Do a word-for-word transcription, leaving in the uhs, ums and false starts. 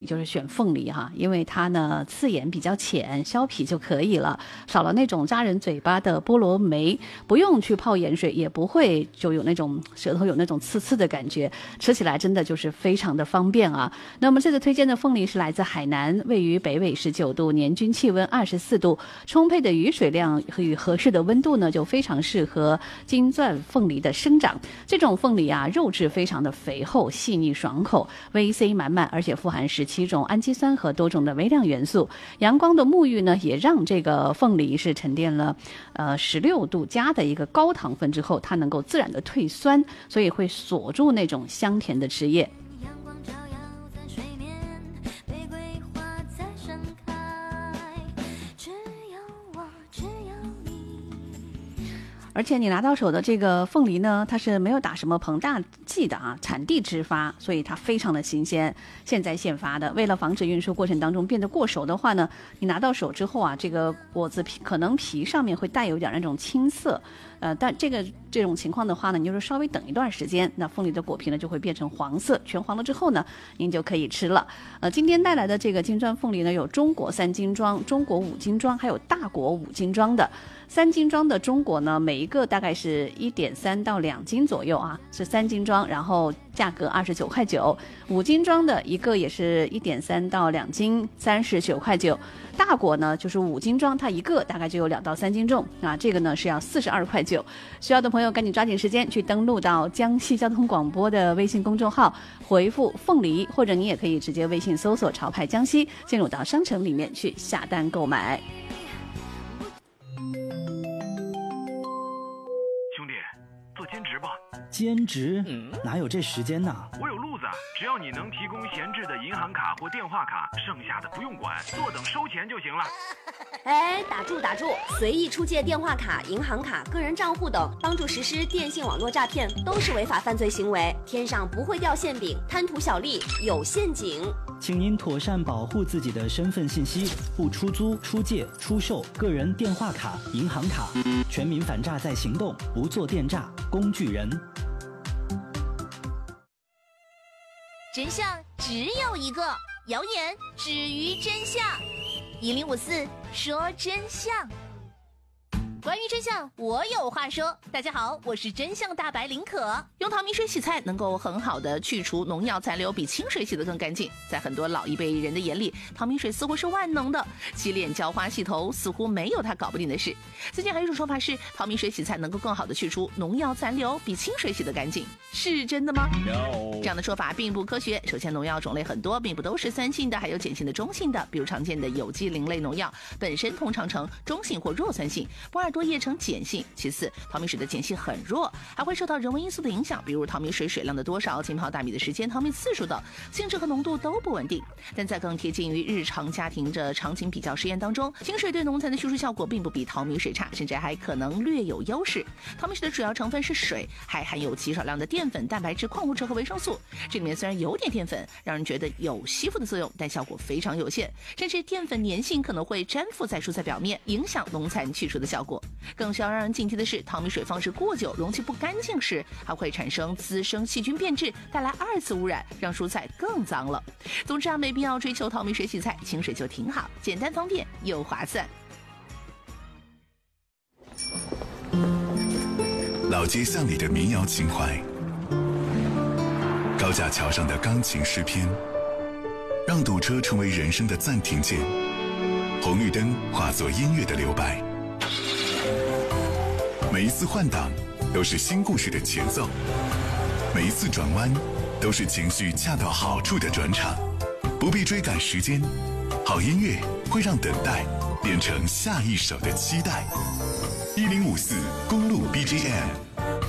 就是选凤梨哈，因为它呢刺眼比较浅，削皮就可以了，少了那种扎人嘴巴的菠萝梅，不用去泡盐水，也不会就有那种舌头有那种刺刺的感觉，吃起来真的就是非常的方便啊。那么这次推荐的凤梨是来自海南，位于北纬十九度，年均气温二十四度，充沛的雨水量与合适的温度呢，就非常适合金钻凤梨的生长。这种凤梨啊，肉质非常的肥厚、细腻、爽口，维 C 满满，而且富含十七种氨基酸和多种的微量元素。阳光的沐浴呢，也让这个凤梨是沉淀了呃十六度加的一个高糖分之后，它能够自然的退酸，所以会锁住那种香甜的汁液。而且你拿到手的这个凤梨呢，它是没有打什么膨大剂的啊，产地直发，所以它非常的新鲜，现在现发的。为了防止运输过程当中变得过熟的话呢，你拿到手之后啊，这个果子皮可能皮上面会带有点那种青色，呃，但这个这种情况的话呢，你就是稍微等一段时间，那凤梨的果皮呢就会变成黄色，全黄了之后呢，您就可以吃了。呃，今天带来的这个金钻凤梨呢，有中国三斤装、中国五斤装，还有大国五斤装的。三斤装的中国呢，每一个大概是一点三到两斤左右啊，是三斤装，然后价格二十九块九。五斤装的一个也是一点三到两斤，三十九块九。大国呢就是五斤装，它一个大概就有两到三斤重啊，这个呢是要四十二块九。需要的朋友赶紧抓紧时间去登录到江西交通广播的微信公众号，回复凤梨，或者你也可以直接微信搜索潮牌江西，进入到商城里面去下单购买。 兼职吧， 兼职？嗯，哪有这时间呢？ 我有路子，只要你能提供闲置的银行卡或电话卡，剩下的不用管，坐等收钱就行了。 哎，打住打住！随意出借电话卡、银行卡、个人账户等，帮助实施电信网络诈骗，都是违法犯罪行为。天上不会掉馅饼，贪图小利有陷阱。 请您妥善保护自己的身份信息，不出租、出借、出售个人电话卡、银行卡。全民反诈在行动，不做电诈工具人。 真相只有一个，谣言止于真相。一零五四说真相。关于真相，我有话说。大家好，我是真相大白林可。用淘米水洗菜能够很好的去除农药残留，比清水洗得更干净。在很多老一辈人的眼里，淘米水似乎是万能的，洗脸浇花洗头似乎没有它搞不定的事。最近还有一种说法是，淘米水洗菜能够更好的去除农药残留，比清水洗得干净，是真的吗？ No. 这样的说法并不科学。首先，农药种类很多，并不都是酸性的，还有碱性的、中性的。比如常见的有机磷类农药，本身通常呈中性或弱酸性，波尔多叶呈碱性。其次，淘米水的碱性很弱，还会受到人为因素的影响，比如淘米水水量的多少、浸泡大米的时间、淘米次数等，性质和浓度都不稳定。但在更贴近于日常家庭的场景比较实验当中，清水对农残的去除效果并不比淘米水差，甚至还可能略有优势。淘米水的主要成分是水，还含有极少量的淀粉、蛋白质、矿物质和维生素。这里面虽然有点淀粉，让人觉得有吸附的作用，但效果非常有限，甚至淀粉粘性可能会粘附在蔬菜表面，影响农残去除的效果。更需要让人警惕的是，淘米水放置过久、容器不干净时，还会产生滋生细菌变质，带来二次污染，让蔬菜更脏了。总之啊，没必要追求淘米水洗菜，清水就挺好，简单方便又划算。 老街巷里的民谣情怀，高架桥上的钢琴诗篇，让堵车成为人生的暂停键，红绿灯化作音乐的留白。每一次换挡都是新故事的前奏，每一次转弯都是情绪恰到好处的转场。不必追赶时间，好音乐会让等待变成下一首的期待。一零五四公路 B G M。